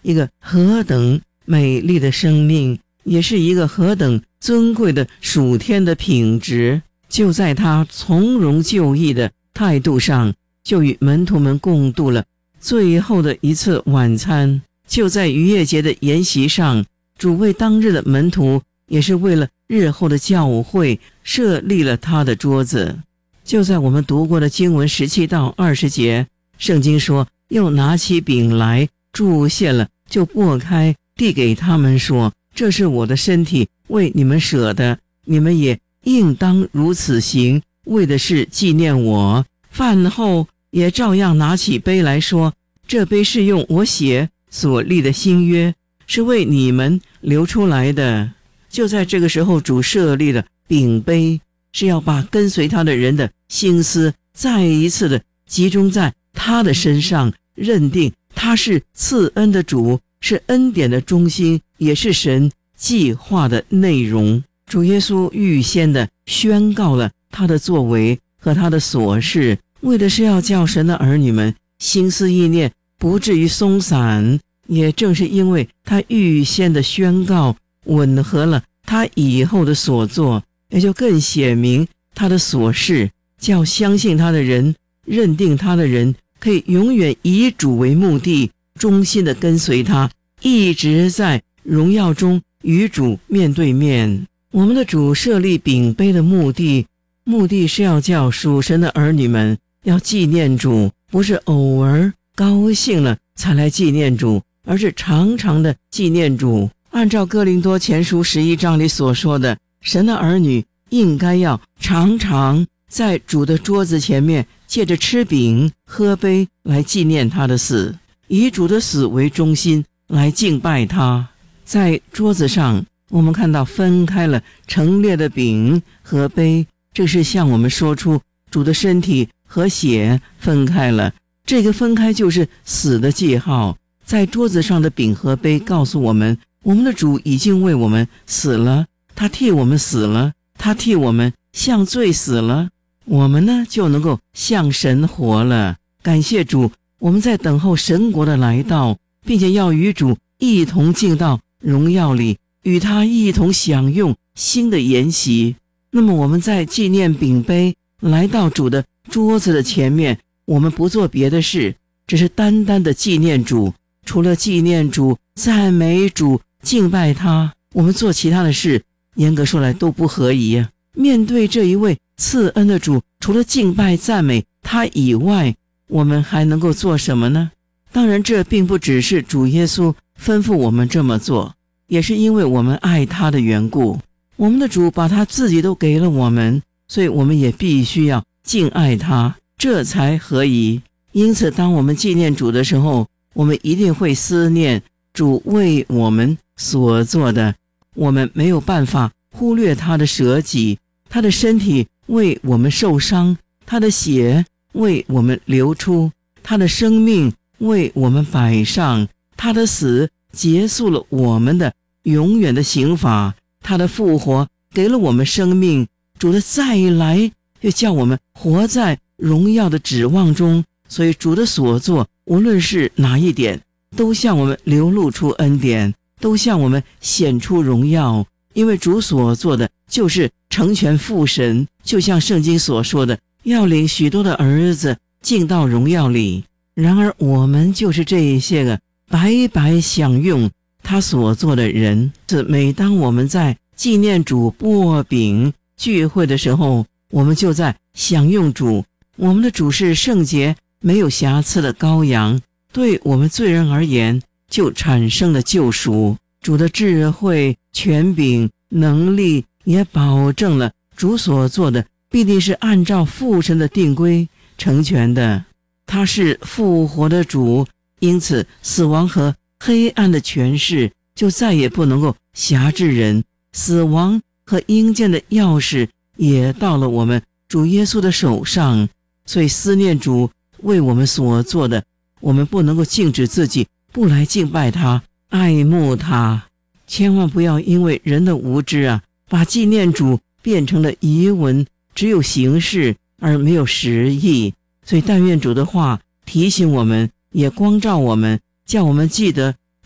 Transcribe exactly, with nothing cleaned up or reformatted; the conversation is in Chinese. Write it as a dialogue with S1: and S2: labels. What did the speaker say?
S1: 一个何等美丽的生命，也是一个何等尊贵的属天的品质。就在他从容就义的态度上，就与门徒们共度了最后的一次晚餐。就在逾越节的筵席上，主为当日的门徒，也是为了日后的教会设立了他的桌子。就在我们读过的经文十七到二十节，圣经说，又拿起饼来，祝谢了，就擘开，递给他们说，这是我的身体，为你们舍的，你们也应当如此行，为的是纪念我。饭后也照样拿起杯来说，这杯是用我血所立的新约，是为你们流出来的。就在这个时候，主设立了饼杯，是要把跟随他的人的心思再一次的集中在他的身上，认定他是赐恩的主，是恩典的中心，也是神计划的内容。主耶稣预先的宣告了他的作为和他的所事，为的是要叫神的儿女们心思意念不至于松散。也正是因为他预先的宣告吻合了他以后的所作，也就更显明他的所事，叫相信他的人，认定他的人可以永远以主为目的，忠心的跟随他，一直在荣耀中与主面对面。我们的主设立饼杯的目的，目的是要叫属神的儿女们要纪念主，不是偶尔高兴了才来纪念主，而是常常的纪念主。按照哥林多前书十一章里所说的，神的儿女应该要常常在主的桌子前面，借着吃饼喝杯来纪念他的死，以主的死为中心来敬拜他。在桌子上，我们看到分开了陈列的饼和杯，这是向我们说出主的身体和血分开了，这个分开就是死的记号。在桌子上的饼和杯告诉我们，我们的主已经为我们死了，他替我们死了，他替我们向罪死了，我们呢就能够向神活了。感谢主，我们在等候神国的来到，并且要与主一同进到荣耀里，与他一同享用新的筵席。那么我们在纪念饼杯来到主的桌子的前面，我们不做别的事，只是单单的纪念主。除了纪念主、赞美主、敬拜他，我们做其他的事，严格说来都不合宜啊。面对这一位赐恩的主，除了敬拜赞美他以外，我们还能够做什么呢？当然，这并不只是主耶稣吩咐我们这么做，也是因为我们爱他的缘故。我们的主把他自己都给了我们，所以我们也必须要敬爱他，这才合宜。因此，当我们纪念主的时候，我们一定会思念主为我们所做的，我们没有办法忽略他的舍己，他的身体为我们受伤，他的血为我们流出，他的生命为我们摆上，他的死结束了我们的永远的刑罚，他的复活给了我们生命，主的再来又叫我们活在荣耀的指望中。所以主的所作无论是哪一点，都向我们流露出恩典，都向我们显出荣耀。因为主所做的就是成全父神，就像圣经所说的，要领许多的儿子进到荣耀里。然而我们就是这一些个白白享用他所做的人。是每当我们在纪念主擘饼聚会的时候，我们就在享用主。我们的主是圣洁没有瑕疵的羔羊，对我们罪人而言就产生了救赎。主的智慧、权柄、能力也保证了主所做的必定是按照父神的定规成全的。他是复活的主，因此死亡和黑暗的权势就再也不能够辖制人，死亡和阴间的钥匙也到了我们主耶稣的手上。所以思念主为我们所做的，我们不能够禁止自己不来敬拜他、爱慕他。千万不要因为人的无知啊，把纪念主变成了仪文，只有形式而没有实意。所以但愿主的话提醒我们，也光照我们，叫我们记得